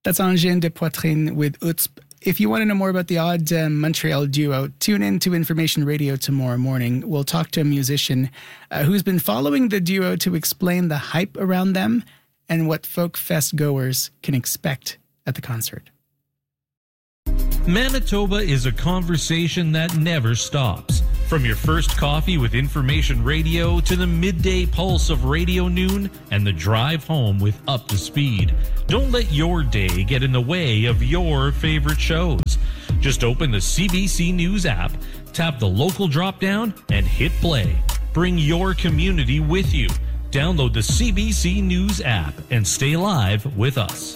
That's Angèle de Poitrine with UTSP. If you want to know more about the Odd Montreal duo, tune in to Information Radio tomorrow morning. We'll talk to a musician who's been following the duo to explain the hype around them and what Folk Fest goers can expect at the concert. Manitoba is a conversation that never stops. From your first coffee with Information Radio to the midday pulse of Radio Noon and the drive home with Up to Speed. Don't let your day get in the way of your favorite shows. Just open the CBC News app, tap the local drop-down, and hit play. Bring your community with you. Download the CBC News app and stay live with us.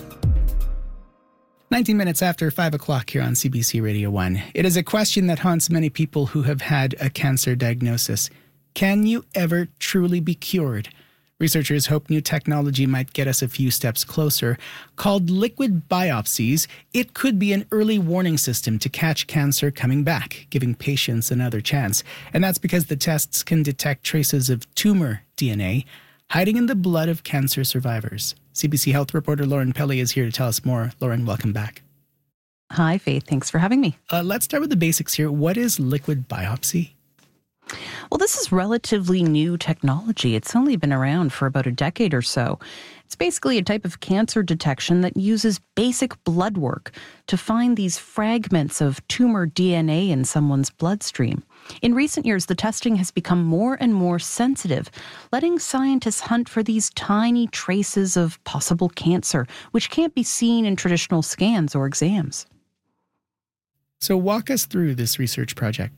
19 minutes after 5 o'clock here on CBC Radio 1. It is a question that haunts many people who have had a cancer diagnosis. Can you ever truly be cured? Researchers hope new technology might get us a few steps closer. Called liquid biopsies, it could be an early warning system to catch cancer coming back, giving patients another chance. And that's because the tests can detect traces of tumor DNA hiding in the blood of cancer survivors. CBC Health reporter Lauren Pelly is here to tell us more. Lauren, welcome back. Hi, Faith. Thanks for having me. Let's start with the basics here. What is liquid biopsy? Well, this is relatively new technology. It's only been around for about a decade or so. It's basically a type of cancer detection that uses basic blood work to find these fragments of tumor DNA in someone's bloodstream. In recent years, the testing has become more and more sensitive, letting scientists hunt for these tiny traces of possible cancer, which can't be seen in traditional scans or exams. So walk us through this research project.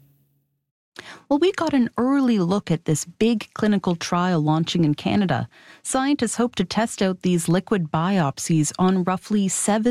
Well, we got an early look at this big clinical trial launching in Canada. Scientists hope to test out these liquid biopsies on roughly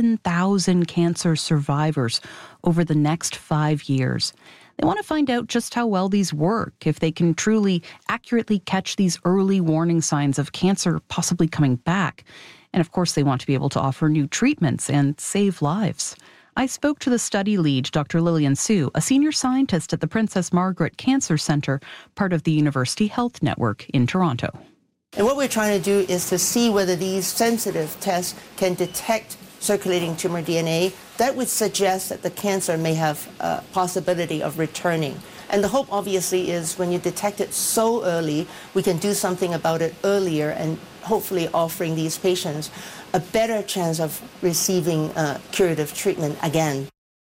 7,000 cancer survivors over the next 5 years. They want to find out just how well these work, if they can truly accurately catch these early warning signs of cancer possibly coming back. And of course, they want to be able to offer new treatments and save lives. I spoke to the study lead, Dr. Lillian Su, a senior scientist at the Princess Margaret Cancer Centre, part of the University Health Network in Toronto. And what we're trying to do is to see whether these sensitive tests can detect circulating tumor DNA. That would suggest that the cancer may have a possibility of returning. And the hope, obviously, is when you detect it so early, we can do something about it earlier and hopefully offering these patients a better chance of receiving curative treatment again.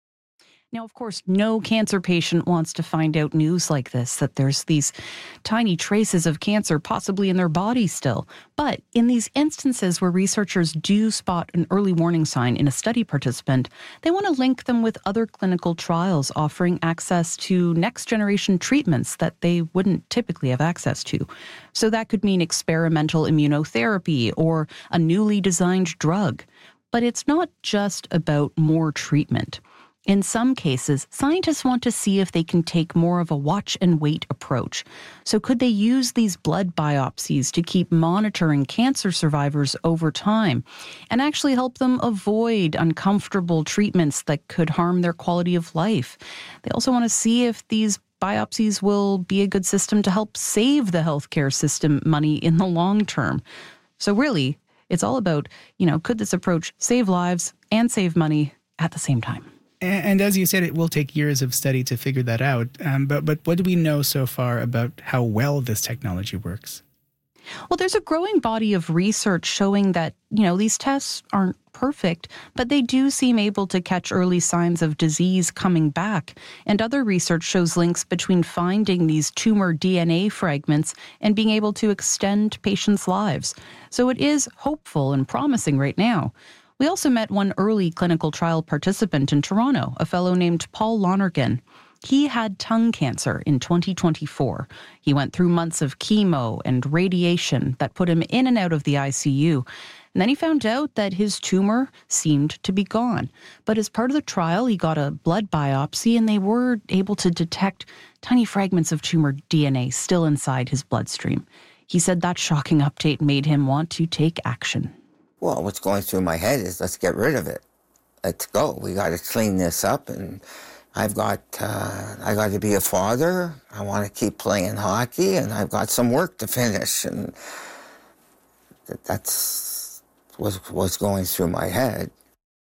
Now, of course, no cancer patient wants to find out news like this, that there's these tiny traces of cancer possibly in their body still. But in these instances where researchers do spot an early warning sign in a study participant, they want to link them with other clinical trials offering access to next-generation treatments that they wouldn't typically have access to. So that could mean experimental immunotherapy or a newly designed drug. But it's not just about more treatment. In some cases, scientists want to see if they can take more of a watch-and-wait approach. So could they use these blood biopsies to keep monitoring cancer survivors over time and actually help them avoid uncomfortable treatments that could harm their quality of life? They also want to see if these biopsies will be a good system to help save the healthcare system money in the long term. So really, it's all about, could this approach save lives and save money at the same time? And as you said, it will take years of study to figure that out. But what do we know so far about how well this technology works? Well, there's a growing body of research showing that, these tests aren't perfect, but they do seem able to catch early signs of disease coming back. And other research shows links between finding these tumor DNA fragments and being able to extend patients' lives. So it is hopeful and promising right now. We also met one early clinical trial participant in Toronto, a fellow named Paul Lonergan. He had tongue cancer in 2024. He went through months of chemo and radiation that put him in and out of the ICU. And then he found out that his tumor seemed to be gone. But as part of the trial, he got a blood biopsy and they were able to detect tiny fragments of tumor DNA still inside his bloodstream. He said that shocking update made him want to take action. Well, what's going through my head is let's get rid of it. Let's go. We got to clean this up, and I got to be a father. I want to keep playing hockey, and I've got some work to finish, and that's what's going through my head.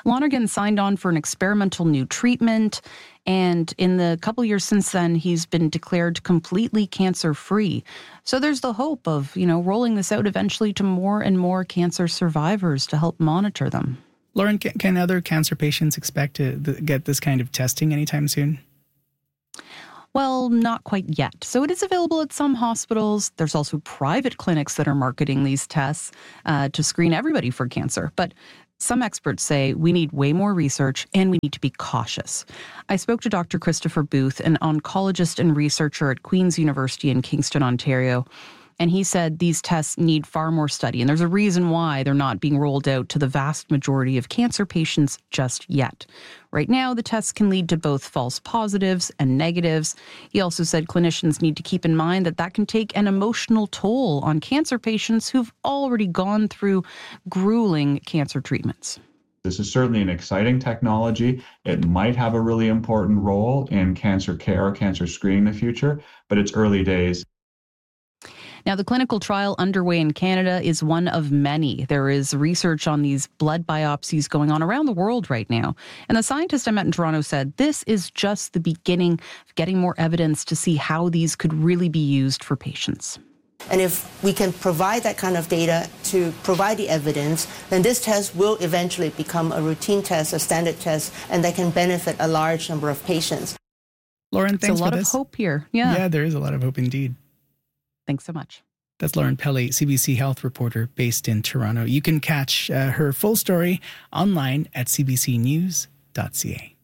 Lonergan signed on for an experimental new treatment, and in the couple years since then, he's been declared completely cancer-free. So there's the hope of, rolling this out eventually to more and more cancer survivors to help monitor them. Lauren, can other cancer patients expect to get this kind of testing anytime soon? Well, not quite yet. So it is available at some hospitals. There's also private clinics that are marketing these tests to screen everybody for cancer. But some experts say we need way more research and we need to be cautious. I spoke to Dr. Christopher Booth, an oncologist and researcher at Queen's University in Kingston, Ontario. And he said these tests need far more study. And there's a reason why they're not being rolled out to the vast majority of cancer patients just yet. Right now, the tests can lead to both false positives and negatives. He also said clinicians need to keep in mind that can take an emotional toll on cancer patients who've already gone through grueling cancer treatments. This is certainly an exciting technology. It might have a really important role in cancer care, cancer screening in the future, but it's early days. Now, the clinical trial underway in Canada is one of many. There is research on these blood biopsies going on around the world right now. And the scientist I met in Toronto said this is just the beginning of getting more evidence to see how these could really be used for patients. And if we can provide that kind of data to provide the evidence, then this test will eventually become a routine test, a standard test, and that can benefit a large number of patients. Lauren, thanks for this. There's a lot of hope here. Yeah, there is a lot of hope indeed. Thanks so much. That's Lauren Pelly, CBC health reporter based in Toronto. You can catch her full story online at cbcnews.ca.